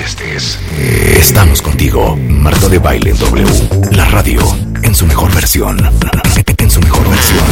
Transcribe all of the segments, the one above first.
estés, estamos contigo. Marta de Baile W, la radio en su mejor versión. En su mejor versión.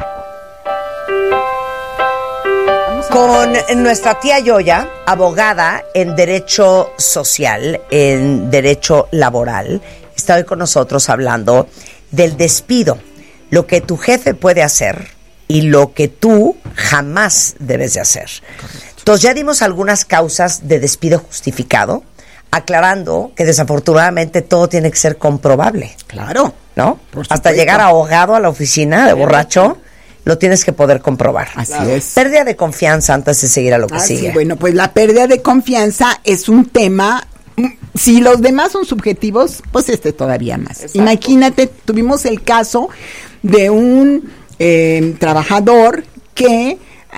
Con nuestra tía Yoya, abogada en derecho social, en derecho laboral, está hoy con nosotros hablando del despido, lo que tu jefe puede hacer y lo que tú jamás debes de hacer. Correcto. Entonces ya dimos algunas causas de despido justificado, aclarando que desafortunadamente todo tiene que ser comprobable. Claro. ¿No? Hasta llegar ahogado a la oficina de borracho, lo tienes que poder comprobar. Así es. Pérdida de confianza antes de seguir a lo que sigue. Sí, bueno, pues la pérdida de confianza es un tema. Si los demás son subjetivos, pues todavía más. Exacto. Imagínate, tuvimos el caso de un trabajador que,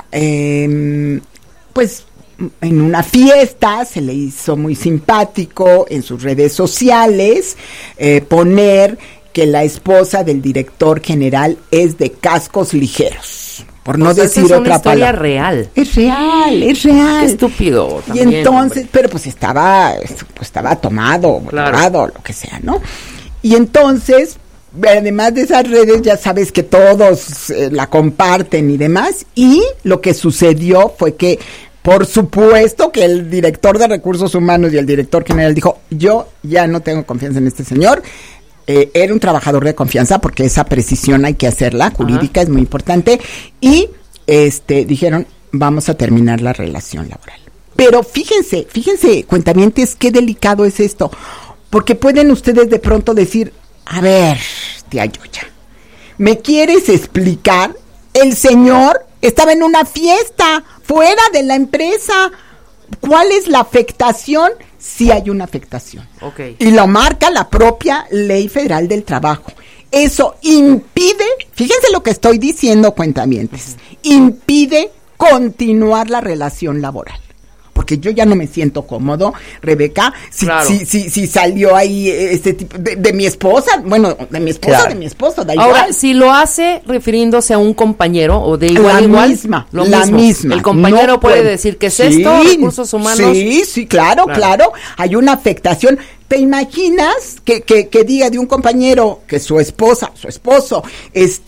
pues, en una fiesta se le hizo muy simpático en sus redes sociales poner que la esposa del director general es de cascos ligeros. Por no decir otra palabra. Es real. Es real. Qué estúpido. También, y entonces, hombre. Pero pues estaba tomado, claro. Lo que sea, ¿no? Y entonces, además de esas redes, ya sabes que todos la comparten y demás. Y lo que sucedió fue que, por supuesto, que el director de recursos humanos y el director general dijo, yo ya no tengo confianza en este señor. Era un trabajador de confianza, porque esa precisión hay que hacerla, jurídica. Ajá. Es muy importante, y dijeron, vamos a terminar la relación laboral. Pero fíjense, cuentavientes, qué delicado es esto, porque pueden ustedes de pronto decir, a ver, tía Yoya, ¿me quieres explicar? El señor estaba en una fiesta, fuera de la empresa. ¿Cuál es la afectación? Sí hay una afectación. Okay. Y lo marca la propia Ley Federal del Trabajo. Eso impide, fíjense lo que estoy diciendo, cuentavientes, impide continuar la relación laboral. Porque yo ya no me siento cómodo, Rebeca, si salió ahí este tipo de mi esposa, bueno, de mi esposa, claro. De mi esposo, da igual. Ahora, si lo hace refiriéndose a un compañero o de igual a igual, la misma. El compañero no puede decir que es esto, recursos humanos. Sí, claro. Hay una afectación. ¿Te imaginas que diga de un compañero que su esposo, es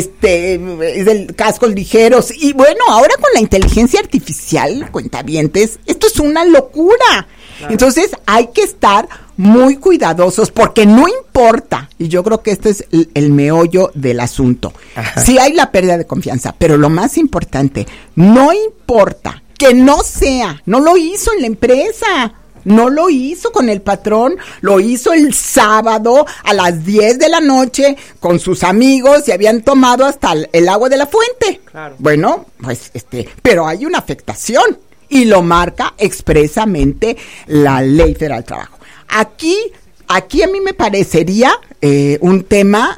del cascos ligeros? Y bueno, ahora con la inteligencia artificial, cuentavientes, esto es una locura. Claro. Entonces hay que estar muy cuidadosos, porque no importa, y yo creo que este es el meollo del asunto. Ajá. Sí hay la pérdida de confianza, pero lo más importante, no importa que no lo hizo en la empresa. No lo hizo con el patrón, lo hizo el sábado a las 10 de la noche con sus amigos y habían tomado hasta el agua de la fuente. Claro. Bueno, pues pero hay una afectación y lo marca expresamente la Ley Federal del Trabajo. Aquí a mí me parecería un tema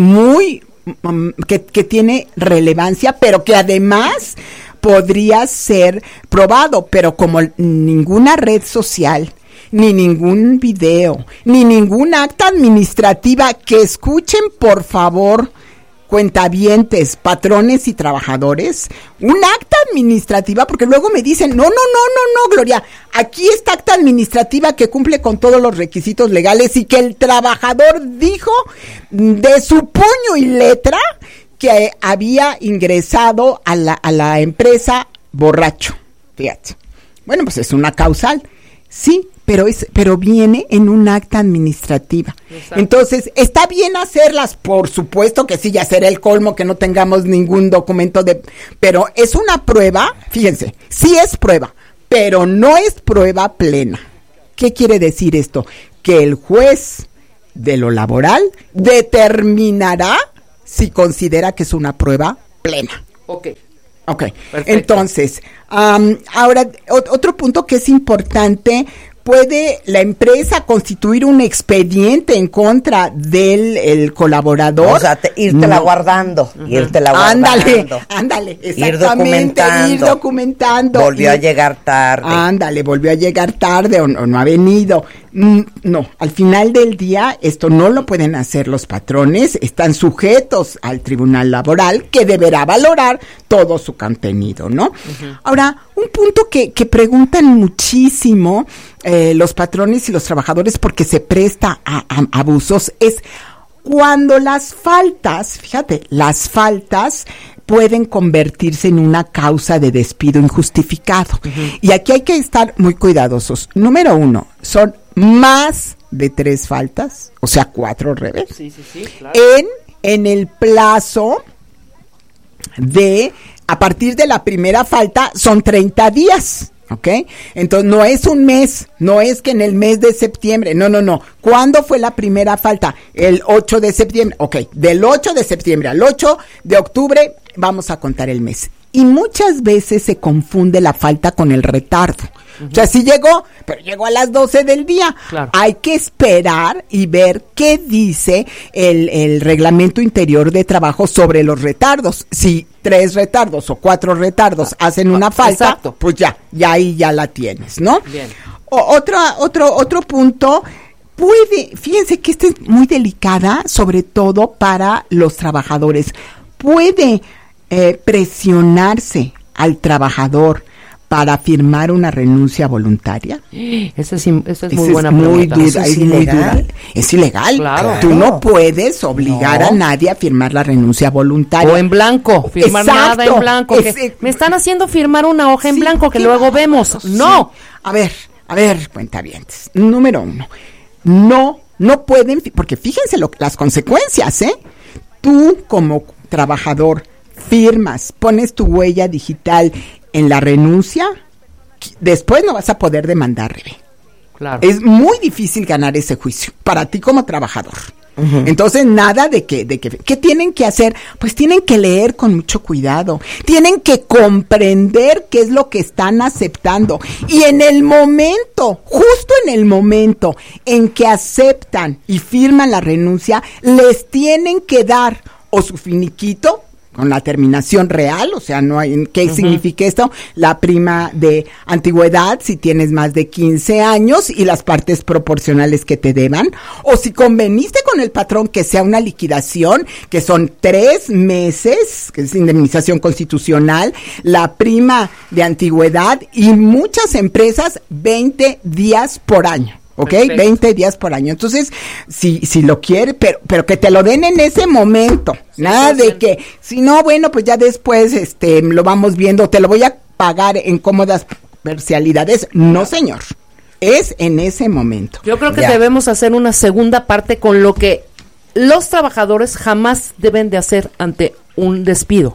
muy que tiene relevancia, pero que además podría ser probado, pero como ninguna red social, ni ningún video, ni ninguna acta administrativa, que escuchen por favor, cuentavientes, patrones y trabajadores, un acta administrativa, porque luego me dicen, no, Gloria, aquí está acta administrativa que cumple con todos los requisitos legales y que el trabajador dijo de su puño y letra que había ingresado a la empresa borracho. Fíjate. Bueno, pues es una causal. Sí, pero viene en un acta administrativa. Exacto. Entonces, ¿está bien hacerlas? Por supuesto que sí, ya será el colmo que no tengamos ningún documento pero es una prueba, fíjense, sí es prueba, pero no es prueba plena. ¿Qué quiere decir esto? Que el juez de lo laboral determinará si considera que es una prueba plena. Ok. Perfecto. Entonces, ahora, otro punto que es importante, ¿puede la empresa constituir un expediente en contra del colaborador? O sea, írtela guardando. Ándale, exactamente, ir documentando. Volvió a llegar tarde. O no ha venido. No, al final del día esto no lo pueden hacer los patrones, están sujetos al Tribunal Laboral, que deberá valorar todo su contenido, ¿no? Uh-huh. Ahora, un punto que preguntan muchísimo los patrones y los trabajadores porque se presta a abusos es cuando las faltas, fíjate, las faltas pueden convertirse en una causa de despido injustificado. Uh-huh. Y aquí hay que estar muy cuidadosos. Número 1, son más de 3 faltas, o sea, 4 revés. Sí, claro. En el plazo de, a partir de la primera falta, son 30 días. ¿Ok? Entonces, no es un mes, no es que en el mes de septiembre, no. ¿Cuándo fue la primera falta? El 8 de septiembre. Ok, del 8 de septiembre al 8 de octubre vamos a contar el mes. Y muchas veces se confunde la falta con el retardo. Uh-huh. O sea, sí llegó, pero llegó a las 12 del día. Claro. Hay que esperar y ver qué dice el reglamento interior de trabajo sobre los retardos. Si 3 retardos o 4 retardos hacen una falta, exacto, pues ya ahí ya la tienes, ¿no? Bien. Otro punto, fíjense que esta es muy delicada, sobre todo para los trabajadores. Puede presionarse al trabajador para firmar una renuncia voluntaria. Esa es muy buena pregunta. Es ilegal. Es ilegal. Claro. Tú no puedes obligar a nadie a firmar la renuncia voluntaria. O en blanco, firmar nada en blanco. Me están haciendo firmar una hoja en blanco que luego vemos. No. A ver, cuentavientes. Número 1, no pueden, porque fíjense las consecuencias, ¿eh? Tú como trabajador firmas, pones tu huella digital en la renuncia, después no vas a poder demandar, Rebe. Claro. Es muy difícil ganar ese juicio para ti como trabajador. Uh-huh. Entonces, nada ¿qué tienen que hacer? Pues tienen que leer con mucho cuidado, tienen que comprender qué es lo que están aceptando, y en el momento, justo en el momento en que aceptan y firman la renuncia, les tienen que dar o su finiquito con la terminación real, o sea, no hay, ¿qué uh-huh. significa esto? La prima de antigüedad, si tienes más de 15 años, y las partes proporcionales que te deban, o si conveniste con el patrón que sea una liquidación, que son 3 meses, que es indemnización constitucional, la prima de antigüedad, y muchas empresas 20 días por año. ¿Ok? Perfecto. 20 días por año. Entonces, si lo quiere, pero que te lo den en ese momento. Sí, nada de que, si no, bueno, pues ya después lo vamos viendo, te lo voy a pagar en cómodas parcialidades. No, señor. Es en ese momento. Yo creo que debemos hacer una segunda parte con lo que los trabajadores jamás deben de hacer ante un despido.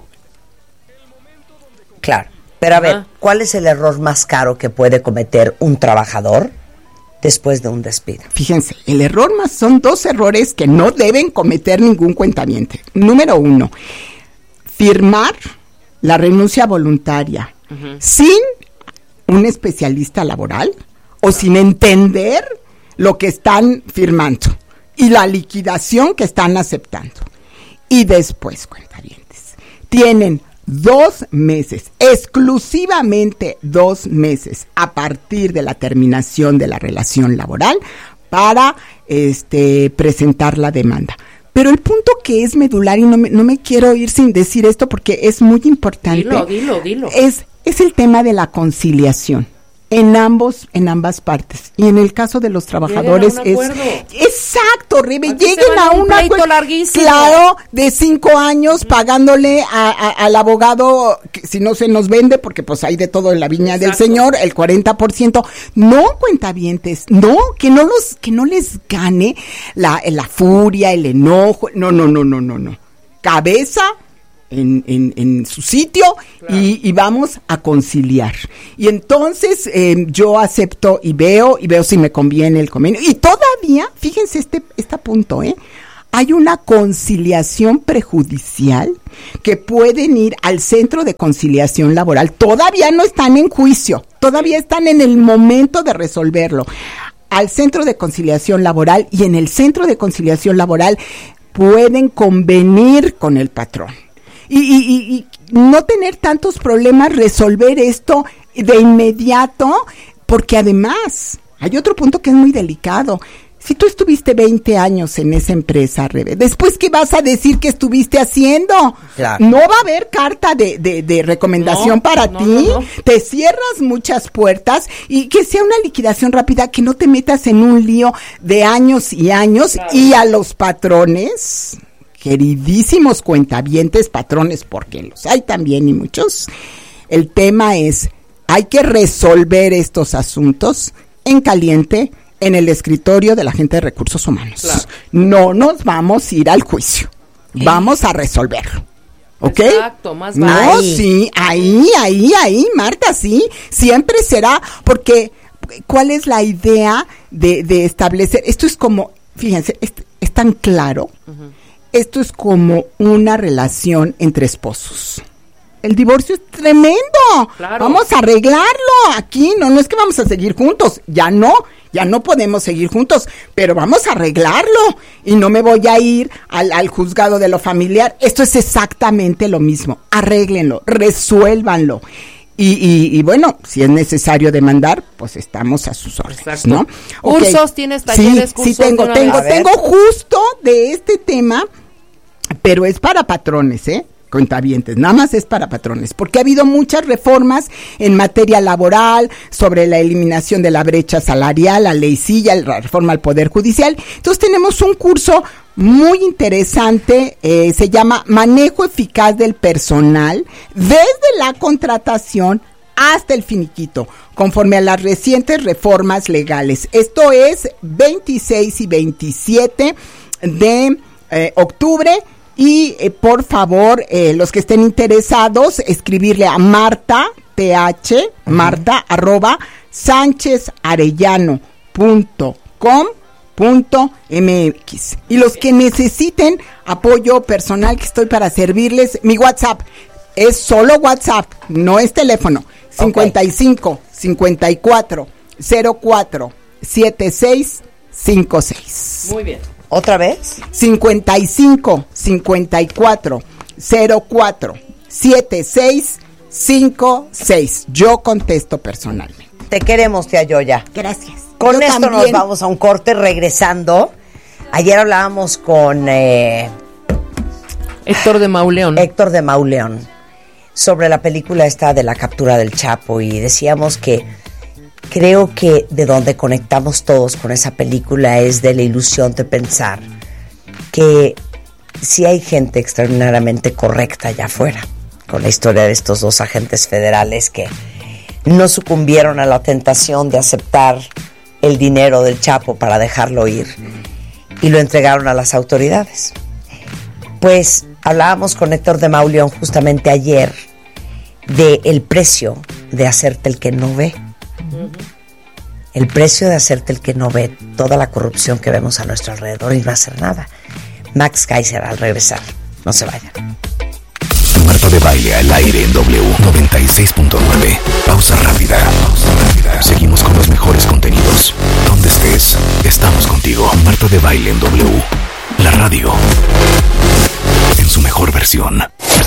Claro. Pero a ver, ¿cuál es el error más caro que puede cometer un trabajador después de un despido? Fíjense, son 2 errores que no deben cometer ningún cuentaviente. Número 1, firmar la renuncia voluntaria uh-huh. sin un especialista laboral o sin entender lo que están firmando y la liquidación que están aceptando. Y después, cuentavientes, tienen 2 meses, exclusivamente 2 meses a partir de la terminación de la relación laboral para presentar la demanda. Pero el punto que es medular, y no me quiero ir sin decir esto porque es muy importante. Dilo. Es el tema de la conciliación. En ambas partes. Y en el caso de los trabajadores es exacto, Rebe, lleguen a un acuerdo larguísimo. Claro, de 5 años pagándole al abogado, que si no se nos vende, porque pues hay de todo en la viña exacto. del señor, el 40%. No, cuentavientes, no, que no les gane la furia, el enojo. No. Cabeza en su sitio, claro. y vamos a conciliar. Y entonces yo acepto y veo si me conviene el convenio. Y todavía, fíjense este punto, hay una conciliación prejudicial que pueden ir al centro de conciliación laboral. Todavía no están en juicio, todavía están en el momento de resolverlo. Al centro de conciliación laboral, y en el centro de conciliación laboral pueden convenir con el patrón. Y no tener tantos problemas, resolver esto de inmediato, porque además hay otro punto que es muy delicado. Si tú estuviste 20 años en esa empresa, Rebe, ¿después qué vas a decir que estuviste haciendo? Claro. No va a haber carta de recomendación para ti. No. Te cierras muchas puertas y que sea una liquidación rápida, que no te metas en un lío de años y años. Claro. Y a los patrones, queridísimos cuentavientes, patrones, porque los hay también y muchos, el tema es, hay que resolver estos asuntos en caliente, en el escritorio de la gente de recursos humanos. Claro. No nos vamos a ir al juicio. Vamos a resolverlo. ¿Ok? Exacto, más vale. No, sí, ahí, Marta, sí. Siempre será, porque ¿cuál es la idea de establecer? Esto es como, fíjense, es tan claro. Uh-huh. Esto es como una relación entre esposos. El divorcio es tremendo. Claro. Vamos a arreglarlo aquí. No es que vamos a seguir juntos. Ya no podemos seguir juntos, pero vamos a arreglarlo. Y no me voy a ir al juzgado de lo familiar. Esto es exactamente lo mismo. Arréglenlo, resuélvanlo. Y bueno, si es necesario demandar, pues estamos a sus órdenes. Exacto. ¿No? ¿Cursos? Okay. ¿Tienes talleres? Sí, tengo justo de este tema, pero es para patrones, cuentavientes, nada más es para patrones, porque ha habido muchas reformas en materia laboral, sobre la eliminación de la brecha salarial, la ley silla, la reforma al Poder Judicial. Entonces tenemos un curso muy interesante, se llama Manejo Eficaz del Personal, desde la contratación hasta el finiquito, conforme a las recientes reformas legales. Esto es 26 y 27 de octubre. Y por favor, los que estén interesados, escribirle a Marta, Marta, @sanchezarellano.com.mx. Y los que necesiten apoyo personal, que estoy para servirles, mi WhatsApp es solo WhatsApp, no es teléfono. 55 54 04 76 56. Muy bien. ¿Otra vez? 55 54 04 76 56. Yo contesto personalmente. Te queremos, tía Yoya. Gracias. Con esto también. Nos vamos a un corte regresando. Ayer hablábamos con Héctor de Mauleón. Héctor de Mauleón, sobre la película esta de la captura del Chapo, y decíamos que creo que de donde conectamos todos con esa película es de la ilusión de pensar que sí hay gente extraordinariamente correcta allá afuera, con la historia de estos dos agentes federales que no sucumbieron a la tentación de aceptar el dinero del Chapo para dejarlo ir y lo entregaron a las autoridades. Pues hablábamos con Héctor de Mauleón justamente ayer de el precio de hacerte el que no ve. El precio de hacerte el que no ve toda la corrupción que vemos a nuestro alrededor y no hacer nada. Max Kaiser al regresar. No se vayan. Marta de Baile al aire en W 96.9. Pausa rápida. Seguimos con los mejores contenidos. Donde estés, estamos contigo. Marta de Baile en W. La radio en su mejor versión.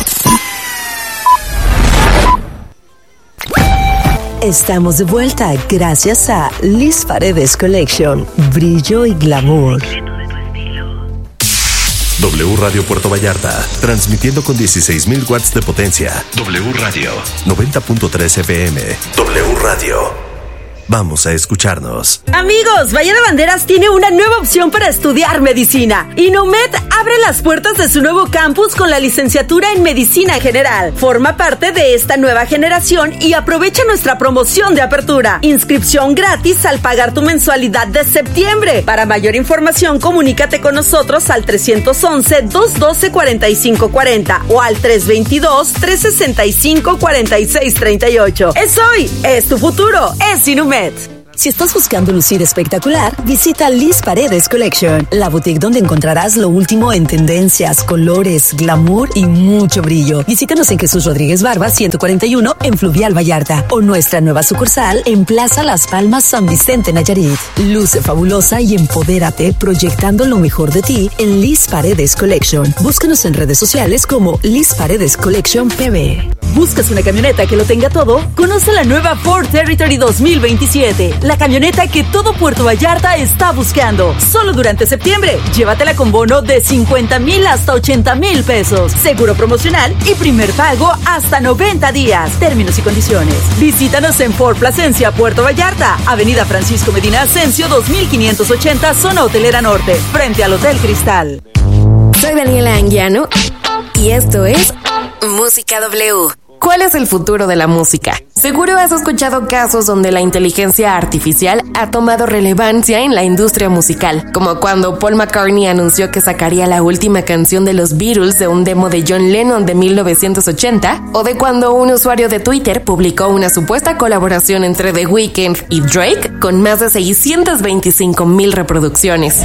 Estamos de vuelta gracias a Liz Paredes Collection, brillo y glamour. W Radio Puerto Vallarta, transmitiendo con 16,000 watts de potencia. W Radio 90.3 FM. W Radio. Vamos a escucharnos. Amigos, Bahía Banderas tiene una nueva opción para estudiar medicina. Inomed abre las puertas de su nuevo campus con la licenciatura en Medicina General. Forma parte de esta nueva generación y aprovecha nuestra promoción de apertura. Inscripción gratis al pagar tu mensualidad de septiembre. Para mayor información, comunícate con nosotros al 311-212-4540 o al 322-365-4638. Es hoy, es tu futuro, es Inomed. Si estás buscando lucir espectacular, visita Liz Paredes Collection, la boutique donde encontrarás lo último en tendencias, colores, glamour y mucho brillo. Visítanos en Jesús Rodríguez Barba 141 en Fluvial Vallarta o nuestra nueva sucursal en Plaza Las Palmas San Vicente Nayarit. Luce fabulosa y empodérate proyectando lo mejor de ti en Liz Paredes Collection. Búscanos en redes sociales como Liz Paredes Collection PB. ¿Buscas una camioneta que lo tenga todo? Conoce la nueva Ford Territory 2027. la camioneta que todo Puerto Vallarta está buscando. Solo durante septiembre, llévatela con bono de 50,000 hasta 80,000 pesos. Seguro promocional y primer pago hasta 90 días. Términos y condiciones. Visítanos en Ford Plasencia, Puerto Vallarta, Avenida Francisco Medina Ascencio 2580, zona hotelera norte, frente al Hotel Cristal. Soy Daniela Anguiano y esto es Música W. ¿Cuál es el futuro de la música? Seguro has escuchado casos donde la inteligencia artificial ha tomado relevancia en la industria musical, como cuando Paul McCartney anunció que sacaría la última canción de los Beatles de un demo de John Lennon de 1980, o de cuando un usuario de Twitter publicó una supuesta colaboración entre The Weeknd y Drake con más de 625,000 reproducciones.